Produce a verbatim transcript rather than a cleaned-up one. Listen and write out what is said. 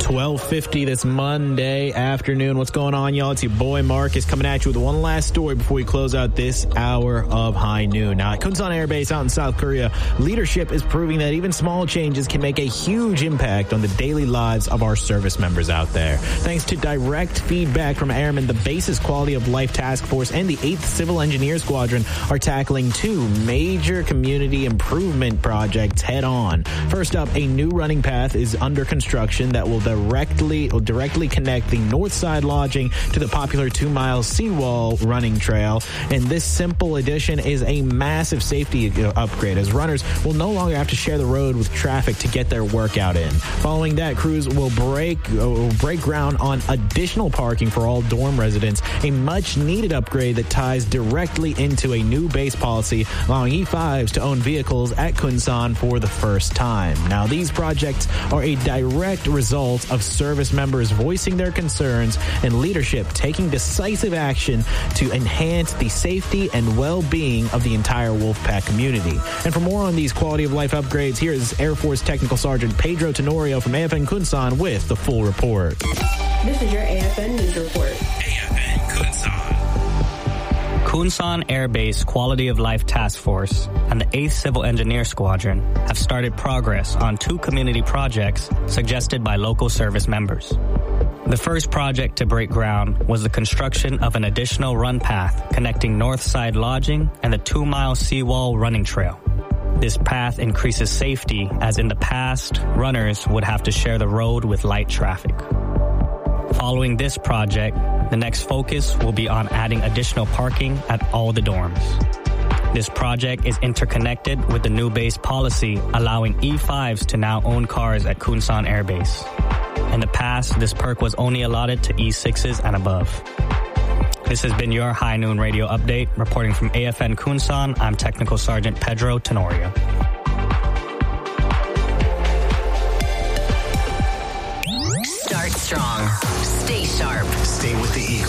twelve fifty this Monday afternoon. What's going on, y'all? It's your boy Marcus coming at you with one last story before we close out this hour of High Noon. Now, at Kunsan Air Base out in South Korea, leadership is proving that even small changes can make a huge impact on the daily lives of our service members out there. Thanks to direct feedback from airmen, the base's Quality of Life Task Force and the eighth Civil Engineer Squadron are tackling two major community improvement projects head on. First up, a new running path is under construction that will directly will directly connect the North Side Lodging to the popular two-mile seawall running trail. And this simple addition is a massive safety upgrade, as runners will no longer have to share the road with traffic to get their workout in. Following that, crews will break uh, will break ground on additional parking for all dorm residents, a much-needed upgrade that ties directly into a new base policy, allowing E fives to own vehicles at Kunsan for the first time. Now, these projects are a direct result of service members voicing their concerns and leadership taking decisive action to enhance the safety and well-being of the entire Wolfpack community. And for more on these quality of life upgrades, here is Air Force Technical Sergeant Pedro Tenorio from A F N Kunsan with the full report. This is your A F N News Report. A F N Kunsan. Kunsan Air Base Quality of Life Task Force and the eighth Civil Engineer Squadron have started progress on two community projects suggested by local service members. The first project to break ground was the construction of an additional run path connecting Northside Lodging and the two-mile seawall running trail. This path increases safety, as in the past, runners would have to share the road with light traffic. Following this project, the next focus will be on adding additional parking at all the dorms. This project is interconnected with the new base policy, allowing E fives to now own cars at Kunsan Air Base. In the past, this perk was only allotted to E sixes and above. This has been your High Noon Radio Update. Reporting from A F N Kunsan, I'm Technical Sergeant Pedro Tenorio.